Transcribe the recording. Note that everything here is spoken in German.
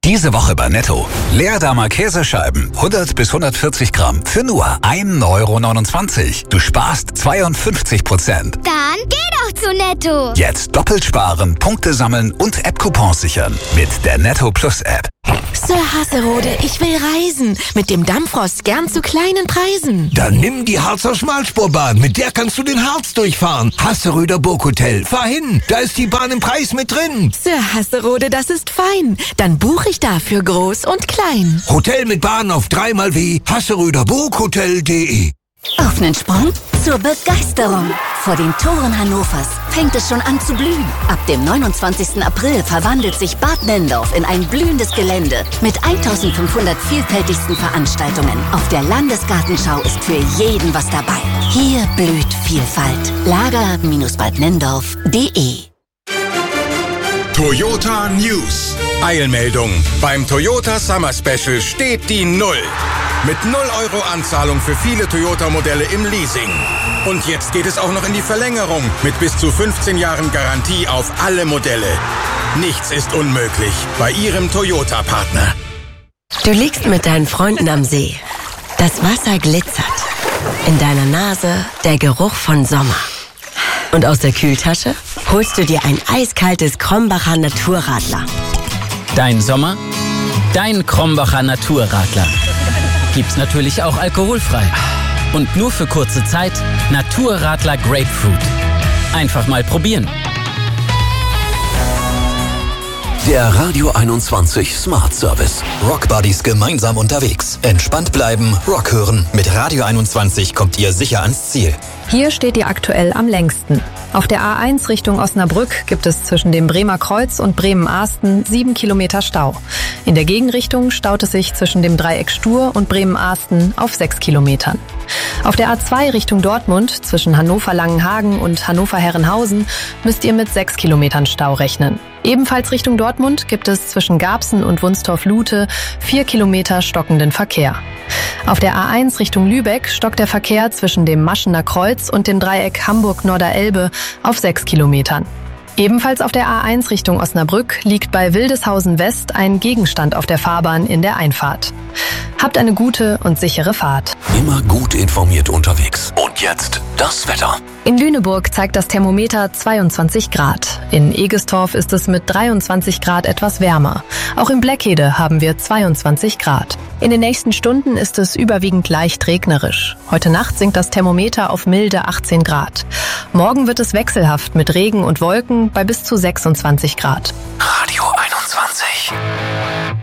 Diese Woche bei Netto. Leerdammer Käsescheiben, 100 bis 140 Gramm, für nur 1,29 €. Du sparst 52%. Dann geh doch zu Netto. Jetzt doppelt sparen, Punkte sammeln und App-Coupons sichern. Mit der Netto Plus App. Sir Hasserode, ich will reisen. Mit dem Dampfrost gern zu kleinen Preisen. Dann nimm die Harzer Schmalspurbahn. Mit der kannst du den Harz durchfahren. Hasseröder Burghotel. Fahr hin, da ist die Bahn im Preis mit drin. Sir Hasserode, das ist fein. Dann buche ich dafür groß und klein. Hotel mit Bahn auf 3x hasseröderburghotel.de. Auf nen Sprung zur Begeisterung. Vor den Toren Hannovers fängt es schon an zu blühen. Ab dem 29. April verwandelt sich Bad Nendorf in ein blühendes Gelände mit 1500 vielfältigsten Veranstaltungen. Auf der Landesgartenschau ist für jeden was dabei. Hier blüht Vielfalt. Lager-badnendorf.de. Toyota News. Eilmeldung. Beim Toyota Summer Special steht die Null. Mit 0 € Anzahlung für viele Toyota-Modelle im Leasing. Und jetzt geht es auch noch in die Verlängerung mit bis zu 15 Jahren Garantie auf alle Modelle. Nichts ist unmöglich bei Ihrem Toyota-Partner. Du liegst mit deinen Freunden am See. Das Wasser glitzert. In deiner Nase der Geruch von Sommer. Und aus der Kühltasche holst du dir ein eiskaltes Krombacher Naturradler. Dein Sommer, dein Krombacher Naturradler. Gibt's natürlich auch alkoholfrei. Und nur für kurze Zeit Naturradler Grapefruit. Einfach mal probieren. Der Radio 21 Smart Service. Rock Buddies gemeinsam unterwegs. Entspannt bleiben, Rock hören. Mit Radio 21 kommt ihr sicher ans Ziel. Hier steht ihr aktuell am längsten. Auf der A1 Richtung Osnabrück gibt es zwischen dem Bremer Kreuz und Bremen-Ahsten 7 Kilometer Stau. In der Gegenrichtung staut es sich zwischen dem Dreieck Stur und Bremen-Ahsten auf 6 Kilometern. Auf der A2 Richtung Dortmund zwischen Hannover-Langenhagen und Hannover-Herrenhausen müsst ihr mit 6 Kilometern Stau rechnen. Ebenfalls Richtung Dortmund gibt es zwischen Garbsen und Wunstorf-Lute 4 Kilometer stockenden Verkehr. Auf der A1 Richtung Lübeck stockt der Verkehr zwischen dem Maschener Kreuz und dem Dreieck Hamburg-Norderelbe auf 6 Kilometern. Ebenfalls auf der A1 Richtung Osnabrück liegt bei Wildeshausen West ein Gegenstand auf der Fahrbahn in der Einfahrt. Habt eine gute und sichere Fahrt. Immer gut informiert unterwegs. Und jetzt das Wetter. In Lüneburg zeigt das Thermometer 22 Grad. In Egestorf ist es mit 23 Grad etwas wärmer. Auch in Bleckhede haben wir 22 Grad. In den nächsten Stunden ist es überwiegend leicht regnerisch. Heute Nacht sinkt das Thermometer auf milde 18 Grad. Morgen wird es wechselhaft mit Regen und Wolken bei bis zu 26 Grad. Radio